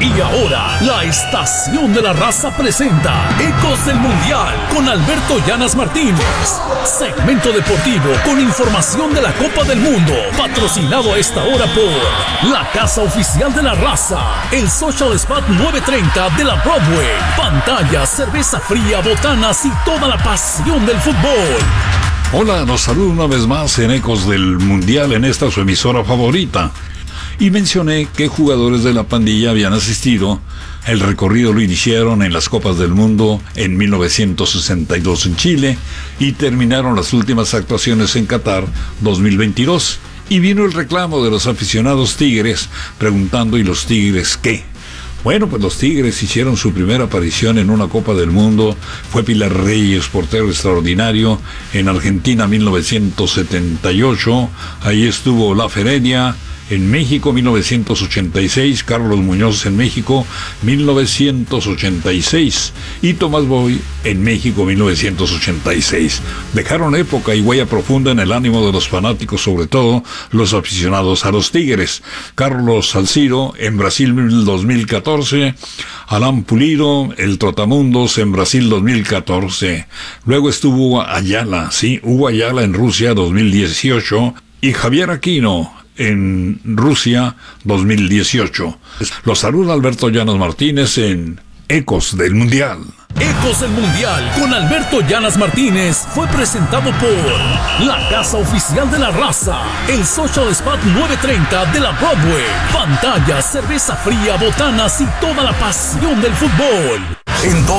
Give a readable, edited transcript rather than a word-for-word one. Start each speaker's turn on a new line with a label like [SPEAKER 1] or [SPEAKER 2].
[SPEAKER 1] Y ahora, la Estación de la Raza presenta Ecos del Mundial con Alberto Llanas Martínez. Segmento deportivo con información de la Copa del Mundo. Patrocinado a esta hora por la Casa Oficial de la Raza, el Social Spot 930 de la Broadway. Pantalla, cerveza fría, botanas y toda la pasión del fútbol.
[SPEAKER 2] Hola, los saludo una vez más en Ecos del Mundial en esta su emisora favorita. Y mencioné que jugadores de la pandilla habían asistido. El recorrido lo iniciaron en las Copas del Mundo en 1962 en Chile y terminaron las últimas actuaciones en Qatar 2022. Y vino el reclamo de los aficionados tigres preguntando: ¿y los tigres qué? Bueno, pues los Tigres hicieron su primera aparición en una Copa del Mundo. Fue Pilar Reyes, portero extraordinario, en Argentina 1978. Ahí estuvo La Feredia. En México 1986, Carlos Muñoz en México 1986 y Tomás Boy en México 1986. Dejaron época y huella profunda en el ánimo de los fanáticos, sobre todo los aficionados a los Tigres. Carlos Salcido en Brasil 2014, Alan Pulido, el Trotamundos en Brasil 2014. Luego estuvo Ayala, Hugo Ayala en Rusia 2018 y Javier Aquino en Rusia 2018. Los saluda Alberto Llanas Martínez en Ecos del Mundial.
[SPEAKER 1] Ecos del Mundial con Alberto Llanas Martínez fue presentado por la Casa Oficial de la Raza, el Social Spot 930 de la Broadway. Pantalla, cerveza fría, botanas y toda la pasión del fútbol.